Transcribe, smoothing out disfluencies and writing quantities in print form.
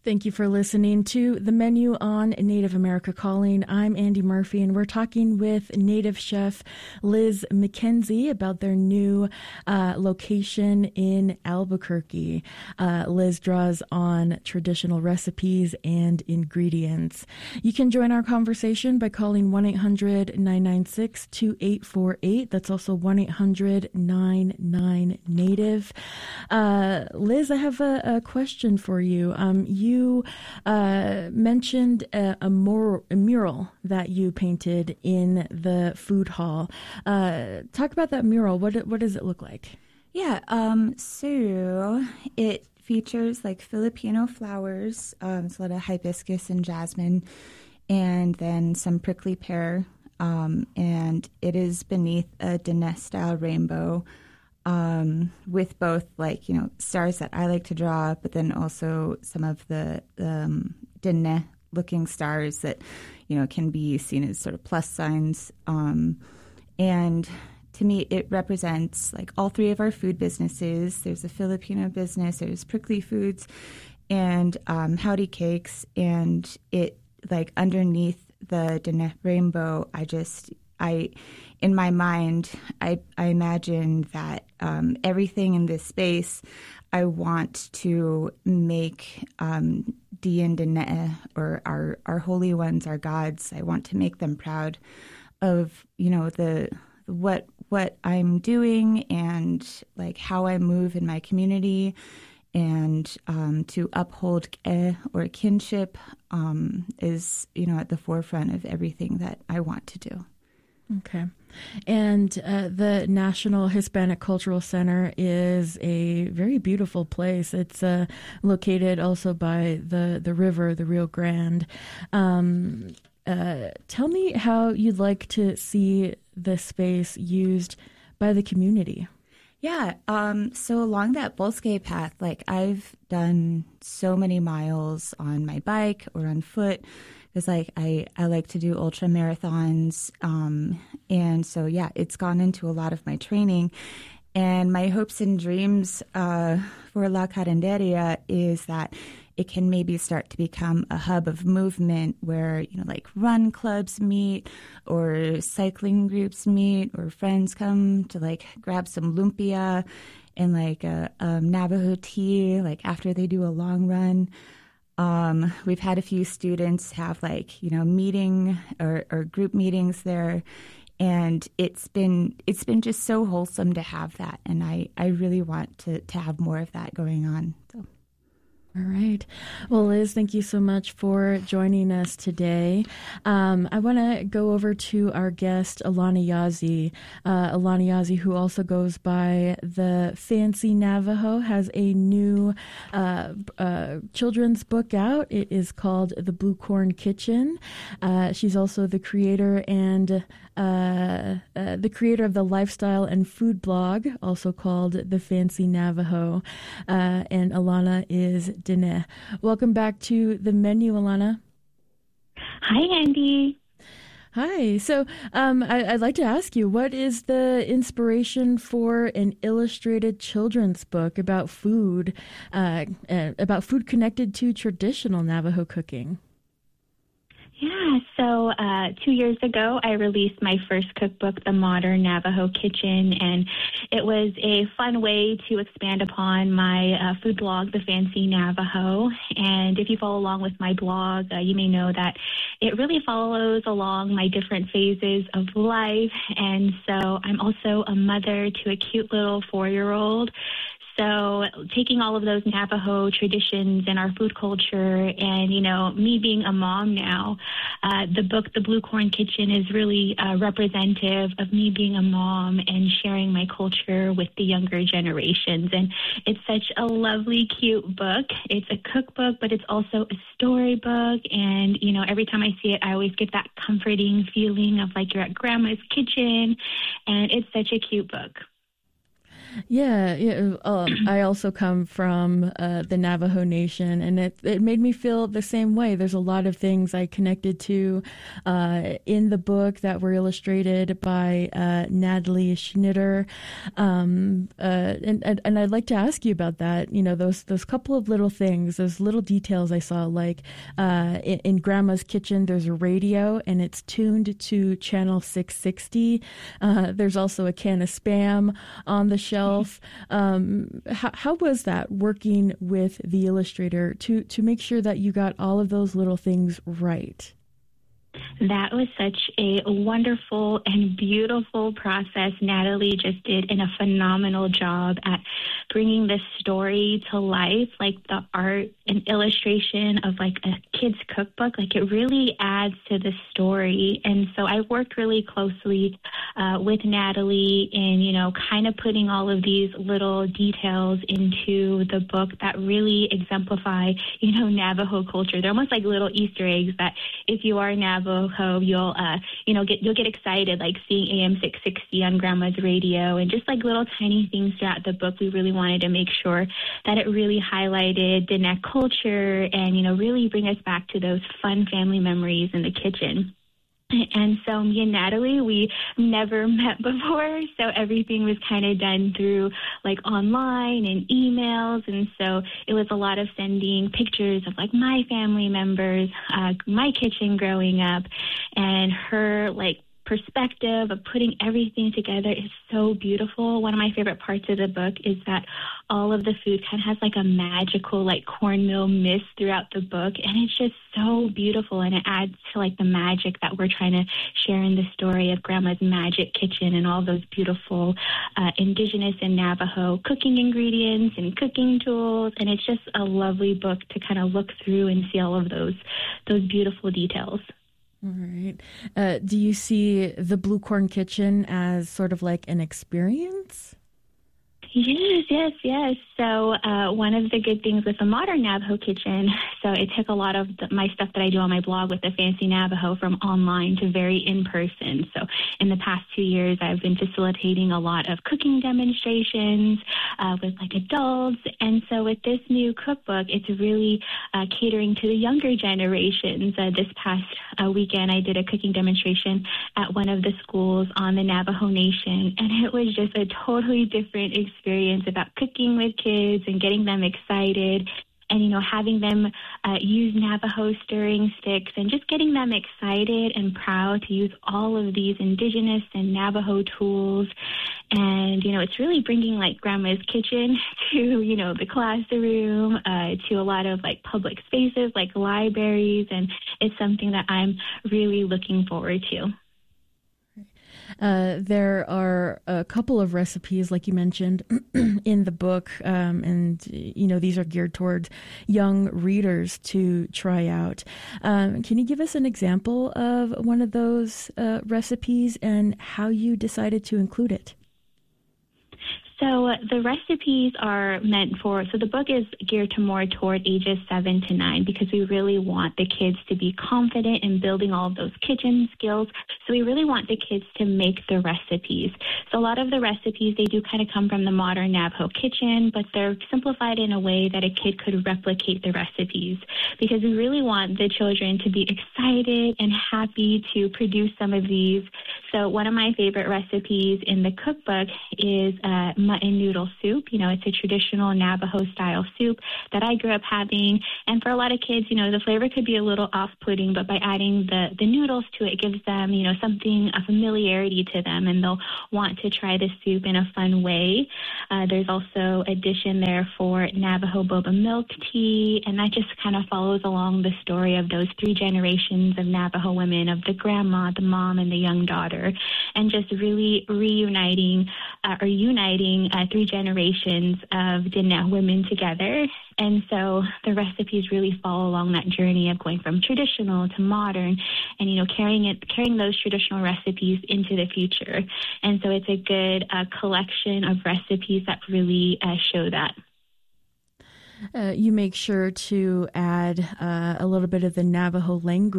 Thank you for listening to The Menu on Native America Calling. I'm Andy Murphy, and we're talking with Native chef Liz McKenzie about their new location in Albuquerque. Liz draws on traditional recipes and ingredients. You can join our conversation by calling 1-800-996-2848. That's also 1-800-99-NATIVE. Liz, I have a question for you. You mentioned a mural that you painted in the food hall. Talk about that mural. What does it look like? Yeah, so it features like Filipino flowers, it's a lot of hibiscus and jasmine, and then some prickly pear, and it is beneath a Diné-style rainbow. With both stars that I like to draw, but then also some of the Diné looking stars that, can be seen as sort of plus signs. And to me, it represents like all three of our food businesses. There's a Filipino business, there's Prickly Foods, and Howdy Cakes. And it like underneath the Diné rainbow, in my mind, I imagine that everything in this space, I want to make Dian Diné, or our holy ones, our gods. I want to make them proud of what I'm doing and like how I move in my community, and to uphold or kinship is at the forefront of everything that I want to do. Okay. And the National Hispanic Cultural Center is a very beautiful place. It's located also by the river, the Rio Grande. Tell me how you'd like to see this space used by the community. Yeah. So along that Bosque path, like I've done so many miles on my bike or on foot. Because I like to do ultra marathons, and so it's gone into a lot of my training. And my hopes and dreams for La Carinderia is that it can maybe start to become a hub of movement where like run clubs meet, or cycling groups meet, or friends come to like grab some lumpia and like a Navajo tea like after they do a long run. We've had a few students have meeting or group meetings there, and it's been just so wholesome to have that, and I really want to have more of that going on. So. All right. Well, Liz, thank you so much for joining us today. I want to go over to our guest, Alana Yazzie. Alana Yazzie, who also goes by the Fancy Navajo, has a new children's book out. It is called The Blue Corn Kitchen. She's also the creator of the lifestyle and food blog, also called The Fancy Navajo. And Alana is Diné. Welcome back to The Menu, Alana. Hi, Andy. Hi. So I'd like to ask you, what is the inspiration for an illustrated children's book about food connected to traditional Navajo cooking? Yeah, so 2 years ago, I released my first cookbook, The Modern Navajo Kitchen, and it was a fun way to expand upon my food blog, The Fancy Navajo. And if you follow along with my blog, you may know that it really follows along my different phases of life. And so I'm also a mother to a cute little 4-year-old. So taking all of those Navajo traditions and our food culture and, me being a mom now, the book, The Blue Corn Kitchen, is really representative of me being a mom and sharing my culture with the younger generations. And it's such a lovely, cute book. It's a cookbook, but it's also a storybook. And, every time I see it, I always get that comforting feeling of like you're at grandma's kitchen. And it's such a cute book. Yeah. I also come from the Navajo Nation, and it made me feel the same way. There's a lot of things I connected to in the book that were illustrated by Natalie Schnitter, and I'd like to ask you about that. You know, those couple of little things, those little details I saw, like in Grandma's kitchen, there's a radio, and it's tuned to channel 660. There's also a can of Spam on the shelf. How was that working with the illustrator to make sure that you got all of those little things right? That was such a wonderful and beautiful process. Natalie just did a phenomenal job at bringing this story to life, like the art and illustration of like a kid's cookbook. Like it really adds to the story. And so I worked really closely with Natalie in, you know, kind of putting all of these little details into the book that really exemplify, you know, Navajo culture. They're almost like little Easter eggs that if you are Navajo, you'll get excited, like seeing AM 660 on Grandma's radio, and just like little tiny things throughout the book. We really wanted to make sure that it really highlighted Diné culture and, you know, really bring us back to those fun family memories in the kitchen. And so me and Natalie, we never met before, so everything was kind of done through like online and emails. And so it was a lot of sending pictures of like my family members, my kitchen growing up, and her like perspective of putting everything together is so beautiful. One of my favorite parts of the book is that all of the food kind of has like a magical like cornmeal mist throughout the book, and it's just so beautiful, and it adds to like the magic that we're trying to share in the story of Grandma's magic kitchen and all those beautiful Indigenous and Navajo cooking ingredients and cooking tools. And it's just a lovely book to kind of look through and see all of those beautiful details. All right. Do you see the Blue Corn Kitchen as sort of like an experience? Yes. So one of the good things with the modern Navajo kitchen, so it took a lot of my stuff that I do on my blog with the Fancy Navajo from online to very in-person. So in the past 2 years, I've been facilitating a lot of cooking demonstrations with like adults. And so with this new cookbook, it's really catering to the younger generations. This past weekend, I did a cooking demonstration at one of the schools on the Navajo Nation, and it was just a totally different experience about cooking with kids and getting them excited, and, you know, having them use Navajo stirring sticks and just getting them excited and proud to use all of these Indigenous and Navajo tools. And, you know, it's really bringing like Grandma's kitchen to, you know, the classroom, to a lot of like public spaces like libraries. And it's something that I'm really looking forward to. There are a couple of recipes, like you mentioned, in the book, and, you know, these are geared towards young readers to try out. Can you give us an example of one of those recipes and how you decided to include it? So the recipes are meant for, so the book is geared to more toward ages 7 to 9 because we really want the kids to be confident in building all of those kitchen skills. So we really want the kids to make the recipes. So a lot of the recipes, they do kind of come from the modern Navajo kitchen, but they're simplified in a way that a kid could replicate the recipes because we really want the children to be excited and happy to produce some of these. So one of my favorite recipes in the cookbook is mutton noodle soup. You know, it's a traditional Navajo-style soup that I grew up having. And for a lot of kids, you know, the flavor could be a little off-putting, but by adding the noodles to it, it gives them, you know, something, a familiarity to them, and they'll want to try the soup in a fun way. There's also a dish in there for Navajo boba milk tea, and that just kind of follows along the story of those 3 generations of Navajo women, of the grandma, the mom, and the young daughter, and just really uniting 3 generations of Diné women together. And so the recipes really follow along that journey of going from traditional to modern and, you know, carrying those traditional recipes into the future. And so it's a good collection of recipes that really show that. You make sure to add a little bit of the Navajo language